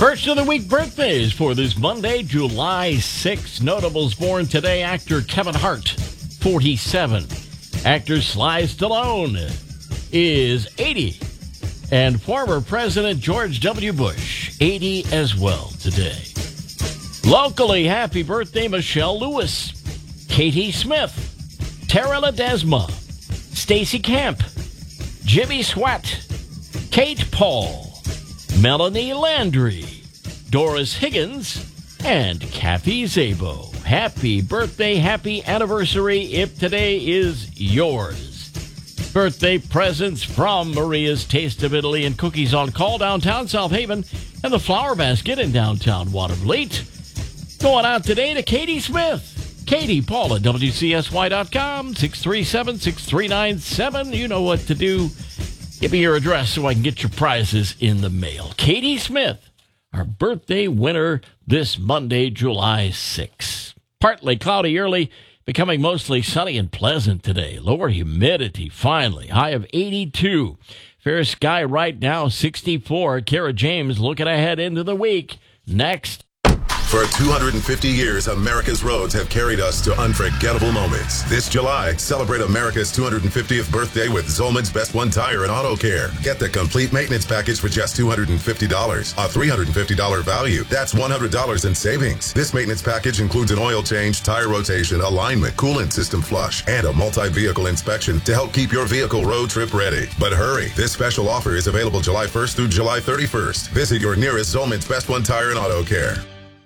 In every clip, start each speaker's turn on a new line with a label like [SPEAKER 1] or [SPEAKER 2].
[SPEAKER 1] First of the week birthdays for this Monday, July 6th. Notables born today, actor Kevin Hart, 47. Actor Sly Stallone is 80. And former President George W. Bush, 80 as well today. Locally, happy birthday, Michelle Lewis, Katie Smith, Tara Ledesma, Stacy Camp, Jimmy Swat, Kate Paul, Melanie Landry, Doris Higgins, and Kathy Zabo. Happy birthday, happy anniversary if today is yours. Birthday presents from Maria's Taste of Italy and Cookies on Call, downtown South Haven, and the Flower Basket in downtown Watervliet. Going out today to Katie Smith. Katie, Paul at WCSY.com, 637-6397. You know what to do. Give me your address so I can get your prizes in the mail. Katie Smith, our birthday winner this Monday, July 6th. Partly cloudy early, becoming mostly sunny and pleasant today. Lower humidity, finally. High of 82. Fair sky right now, 64. Kara James looking ahead into the week. Next.
[SPEAKER 2] For 250 years, America's roads have carried us to unforgettable moments. This July, celebrate America's 250th birthday with Zolman's Best One Tire and Auto Care. Get the complete maintenance package for just $250, a $350 value. That's $100 in savings. This maintenance package includes an oil change, tire rotation, alignment, coolant system flush, and a multi-vehicle inspection to help keep your vehicle road trip ready. But hurry, this special offer is available July 1st through July 31st. Visit your nearest Zolman's Best One Tire and Auto Care.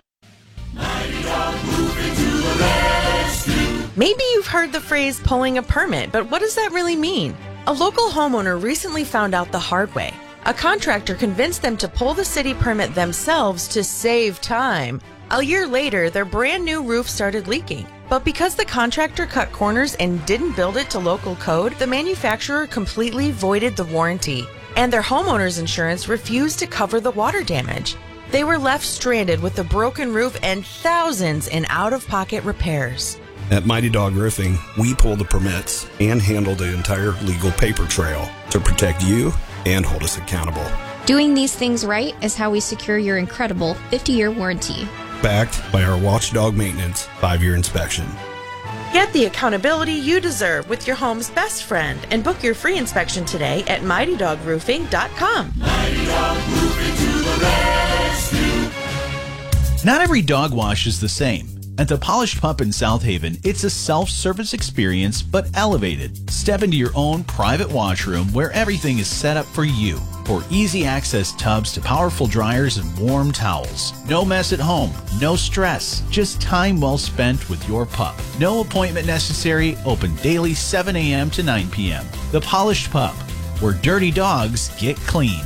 [SPEAKER 3] Maybe you've heard the phrase pulling a permit, but what does that really mean? A local homeowner recently found out the hard way. A contractor convinced them to pull the city permit themselves to save time. A year later, their brand new roof started leaking. But because the contractor cut corners and didn't build it to local code, the manufacturer completely voided the warranty, and their homeowner's insurance refused to cover the water damage. They were left stranded with a broken roof and thousands in out-of-pocket repairs.
[SPEAKER 4] At Mighty Dog Roofing, we pull the permits and handle the entire legal paper trail to protect you and hold us accountable.
[SPEAKER 5] Doing these things right is how we secure your incredible 50-year warranty. Backed
[SPEAKER 4] by our Watchdog Maintenance 5-year inspection.
[SPEAKER 3] Get the accountability you deserve with your home's best friend and book your free inspection today at MightyDogRoofing.com.
[SPEAKER 6] Mighty Dog Roofing to the rescue.
[SPEAKER 7] Not every dog wash is the same. At the Polished Pup in South Haven, it's a self-service experience, but elevated. Step into your own private washroom where everything is set up for you. For easy access tubs to powerful dryers and warm towels. No mess at home, no stress, just time well spent with your pup. No appointment necessary, open daily 7 a.m. to 9 p.m. The Polished Pup, where dirty dogs get clean.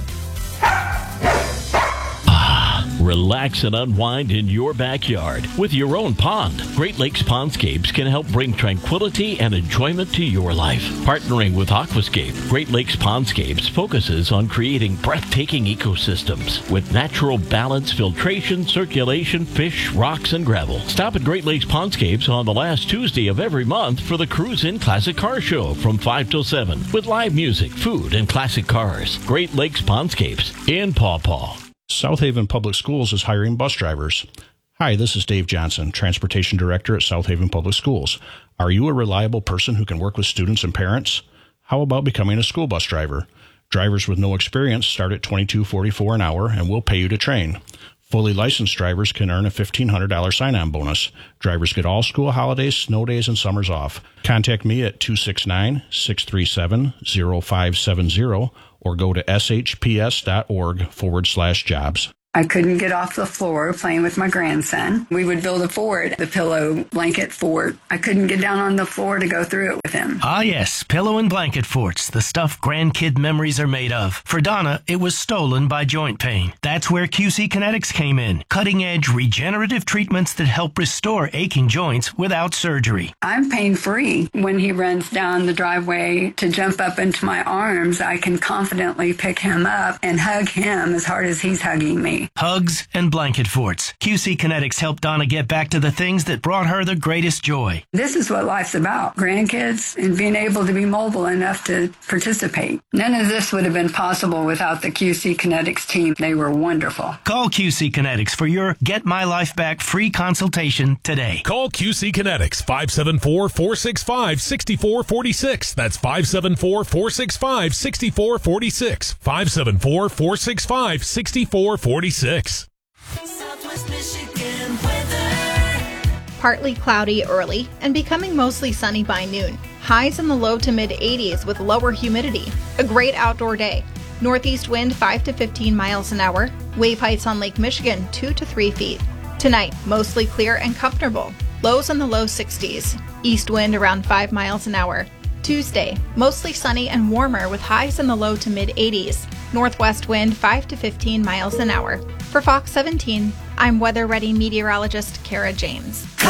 [SPEAKER 1] Relax and unwind in your backyard with your own pond. Great Lakes Pondscapes can help bring tranquility and enjoyment to your life. Partnering with Aquascape, Great Lakes Pondscapes focuses on creating breathtaking ecosystems with natural balance, filtration, circulation, fish, rocks, and gravel. Stop at Great Lakes Pondscapes on the last Tuesday of every month for the Cruise In Classic Car Show from 5 till 7 with live music, food, and classic cars. Great Lakes Pondscapes in Paw Paw.
[SPEAKER 8] South Haven Public Schools is hiring bus drivers. Hi, this is Dave Johnson, Transportation Director at South Haven Public Schools. Are you a reliable person who can work with students and parents? How about becoming a school bus driver? Drivers with no experience start at $22.44 an hour and we'll pay you to train. Fully licensed drivers can earn a $1,500 sign-on bonus. Drivers get all school holidays, snow days, and summers off. Contact me at 269-637-0570 or go to shps.org/jobs.
[SPEAKER 9] I couldn't get off the floor playing with my grandson. We would build a fort, the pillow blanket fort. I couldn't get down on the floor to go through it with him.
[SPEAKER 10] Ah, yes, pillow and blanket forts, the stuff grandkid memories are made of. For Donna, it was stolen by joint pain. That's where QC Kinetics came in. Cutting-edge regenerative treatments that help restore aching joints without surgery.
[SPEAKER 9] I'm pain-free. When he runs down the driveway to jump up into my arms, I can confidently pick him up and hug him as hard as he's hugging me. me.
[SPEAKER 10] Hugs and blanket forts. QC Kinetics helped Donna get back to the things that brought her the greatest joy.
[SPEAKER 9] This is what life's about, grandkids and being able to be mobile enough to participate. None of this would have been possible without the QC Kinetics team. They were wonderful.
[SPEAKER 10] Call QC Kinetics for your Get My Life Back free consultation today.
[SPEAKER 11] Call QC Kinetics 574-465-6446. That's 574-465-6446. 574-465-6446.
[SPEAKER 6] Southwest Michigan weather.
[SPEAKER 12] Partly cloudy early and becoming mostly sunny by noon. Highs in the low to mid 80s with lower humidity. A great outdoor day. Northeast wind 5 to 15 miles an hour. Wave heights on Lake Michigan 2 to 3 feet. Tonight, mostly clear and comfortable. Lows in the low 60s. East wind around 5 miles an hour. Tuesday, mostly sunny and warmer with highs in the low to mid 80s. Northwest wind 5 to 15 miles an hour. For Fox 17, I'm weather-ready meteorologist Kara James.